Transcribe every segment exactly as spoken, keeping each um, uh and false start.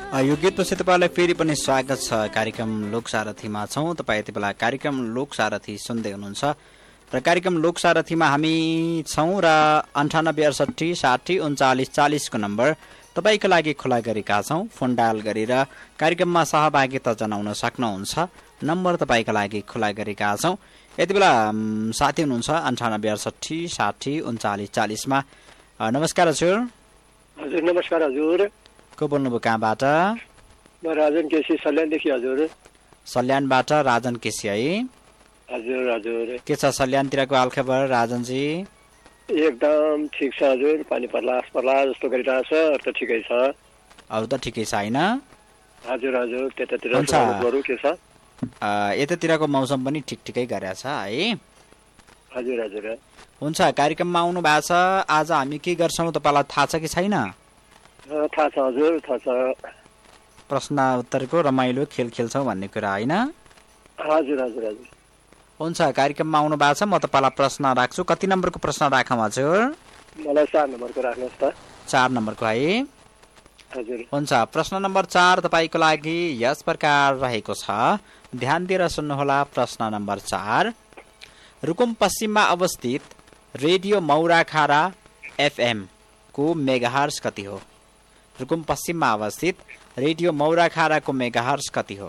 यो गीतपछि तपाईँलाई फेरि पनि स्वागत छ। कार्यक्रम लोकसारथीमा छौँ। तपाईँ यति बेला कार्यक्रम लोकसारथी सुन्दै हुनुहुन्छ र कार्यक्रम लोकसारथीमा हामी छौँ र अन्ठानब्बे अडसट्ठी साठी उन्चालिस चालिसको नम्बर तपाईँको लागि खुला गरेका छौँ। फोन डायल गरेर कार्यक्रममा सहभागिता जनाउन सक्नुहुन्छ। नम्बर तपाईँको लागि खुला गरेका छौँ। यति बेला साथी हुनुहुन्छ अन्ठानब्बे अडसट्ठी साठी उन्चालिस चालिसमा। नमस्कार हजुर। हजुर नमस्कार हजुर। को बोल्नुभयो, कहाँबाट? म राजन केसी सल्यानदेखि हजुर। सल्यानबाट राजन केसी है? हजुर हजुर। के छ सल्यानतिरको हालखबर राजनजी? एकदम ठिक छ हजुर। पानी पर्ला पर्ला जस्तो गरिरहेछ। अब त ठिकै छ। अब त ठिकै छ होइन? हजुर हजुर। त्यतातिर के छ? यतातिरको मौसम पनि ठिक ठिकै गरेछ है? हजुर हजुर। हुन्छ, कार्यक्रममा आउनु भएको छ। आज हामी के गर्छौँ तपाईँलाई थाहा छ कि छैन? थाहा छ हजुर, थाहा छ। प्रश्न उत्तरको रमाइलो खेल खेल्छौँ भन्ने कुरा होइन? हजुर हजुर हजुर। हुन्छ, कार्यक्रममा आउनु भएको छ। म तपाईँलाई प्रश्न राख्छु। कति नम्बरको प्रश्न राखौँ हजुर? मलाई चार नम्बरको राख्नुहोस् त। चार नम्बरको है? हजुर। हुन्छ, प्रश्न नम्बर चार तपाईँको लागि यस प्रकार रहेको छ। ध्यान दिएर सुन्नुहोला। प्रश्न नम्बर चार, रुकुम पश्चिममा अवस्थित रेडियो मौराखारा एफएम को मेगाहर्ज कति हो? रुकुम पश्चिममा अवस्थित रेडियो मौराखाराको मेगाहर्ज कति हो?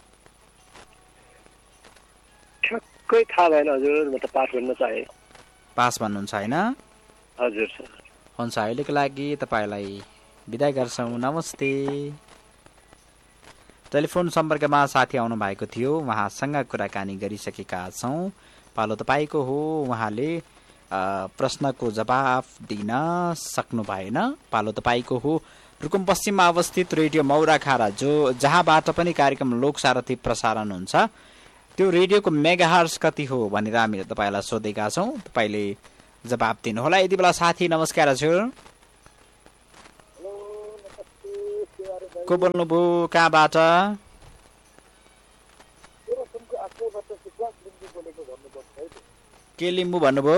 ठ्याक्कै थाहा भएन हजुर। म त पास भन्न चाहे। पास भन्नुहुन्छ होइन? हजुर सर। हुन्छ, अहिलेको लागि तपाईँलाई बिदा गर्छौँ। नमस्ते। टेलिफोन सम्पर्कमा साथी आउनु भएको थियो, उहाँसँग कुराकानी गरिसकेका छौँ। पालो तपाईँको हो। उहाँले प्रश्नको जवाफ दिन सक्नु भएन। पालो तपाईँको हो। रुकुम पश्चिममा अवस्थित रेडियो मौराखारा, जो जहाँबाट पनि कार्यक्रम लोकसारथी प्रसारण हुन्छ, त्यो रेडियोको मेगाहर्ज कति हो भनेर हामीले तपाईँलाई सोधेका छौँ। तपाईँले जवाफ दिनुहोला। यति बेला साथी नमस्कार हजुर। को बोल्नुभयो, कहाँबाट? के लिम्बू भन्नुभयो?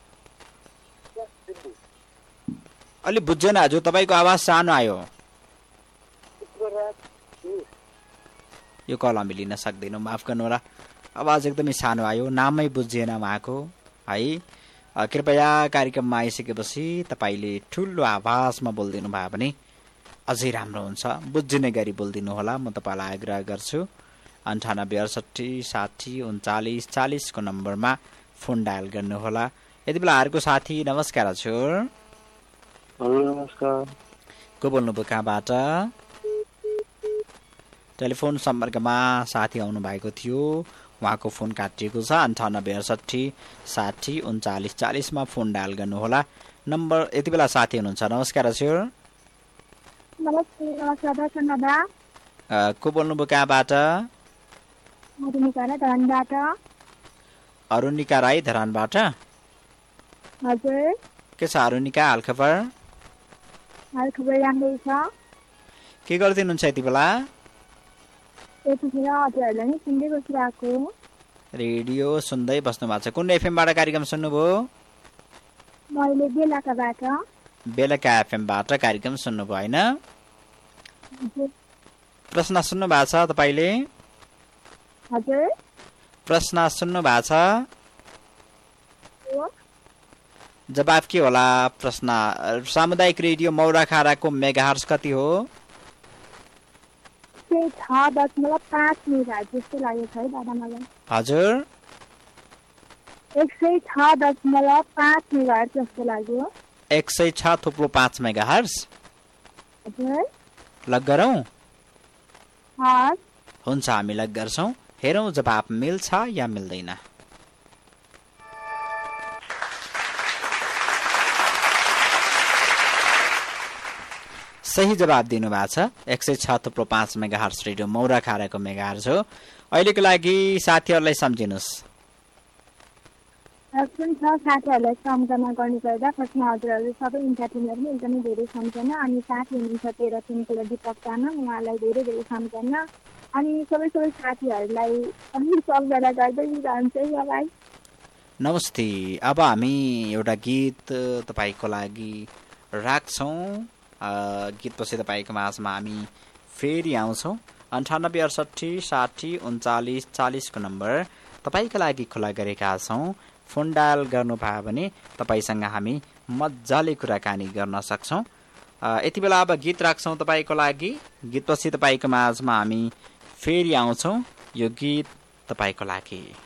अलि बुझ्दैन हजुर, तपाईँको आवाज सानो आयो। यो कल हामी लिन सक्दैनौँ, माफ गर्नु होला। आवाज एकदमै सानो आयो, नामै बुझिएन उहाँको है। कृपया कार्यक्रममा आइसकेपछि तपाईँले ठुलो आवाजमा बोलिदिनु भयो भने अझै राम्रो हुन्छ। बुझिने गरी बोलिदिनु होला। म तपाईँलाई आग्रह गर्छु। अन्ठानब्बे अडसट्ठी साठी उन्चालिस चालिसको नम्बरमा फोन डायल गर्नुहोला। यति बेला अर्को साथी नमस्कार हजुर। नमस्कार। को बोल्नुभयो, कहाँबाट? टेलिफोन सम्पर्कमा साथी आउनु भएको थियो, उहाँको फोन काटिएको छ। अन्ठानब्बे अडसट्ठी साठी उन्चालिस चालिसमा फोन डायल गर्नुहोला। नम्बर यति बेला साथी हुनुहुन्छ। नमस्कार हजुर। नमस्ते। नमस्कार दर्शन दादा। को बोल्नुभयो, कहाँबाट? अरुणिका राई धरानबाट। अरुणिका राई धरानबाट? हजुर। के छ अरुणिका हालखबर? हालखबर राम्रै छ। के गर्दिनुहुन्छ यति बेला? यतिखेर हजुरहरूलाई नै सुन्दै बसिरहेको। रेडियो सुन्दै बस्नु भएको छ। कुन एफएमबाट कार्यक्रम सुन्नुभयो? मैले बेलुकाबाट। बेलुका एफएमबाट कार्यक्रम सुन्नुभयो होइन? प्रश्न सुन्नु भएको छ तपाईँले? हजुर। प्रश्न सुन्नु भएको छ? जवाफ के होला प्रश्न? सामुदायिक रेडियो मौराखाराको मेगाहर्ज कति हो? छ दशमलव पाँच मेगाहर्ज जस्तो लागेको छ है दादा मलाई। हजुर? एक सय छ दशमलव पाँच मेगाहर्ज जस्तो लाग्यो। एक सय छ थुप्रो पाँच मेगाहर्ज? हजुर। लग गरौँ? हस्। हुन्छ, हामी लग गर्छौँ। हेरौँ जवाफ मिल्छ या मिल्दैन। सही जवाब दिनुभएको छ। एक सय छ थुप्रो पाँच मेगाहर्ज रेडियो मौराखाराको मेगाहर्ज हो। अहिलेको लागि साथीहरूलाई सम्झिनुहोस्। हुन्छ, साथीहरूलाई सम्झना गर्नुपर्दा फर्स्टमा हजुरहरू सबै इन्टरटेनर पनि एकदमै धेरै सम्झना। अनि साथी हुनुहुन्छ तेह्र तिनको दिपक तामाङ, उहाँलाई धेरै धेरै सम्झना। अनि सबै सबै साथीहरूलाई अनि सम्झना गर्दै जान्छ मलाई। नमस्ते। अब हामी एउटा गीत तपाईँको लागि राख्छौँ। गीतपछि तपाईँको माझमा हामी फेरि आउँछौँ। अन्ठानब्बे अडसठी साठी उन्चालिस चालिसको नम्बर तपाईँका लागि खुला गरेका छौँ। फोन डायल गर्नुभयो भने तपाईँसँग हामी मजाले कुराकानी गर्न सक्छौँ। यति बेला अब गीत राख्छौँ तपाईँको लागि। गीतपछि तपाईँको माझमा हामी फेरि आउँछौँ। यो गीत तपाईँको लागि।